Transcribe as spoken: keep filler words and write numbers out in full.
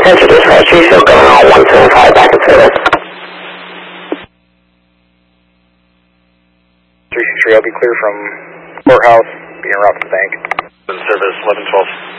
Attention dispatch, three still going on one seven five back in service. three six three, I'll be clear from courthouse, being routed to the bank. In service, eleven twelve.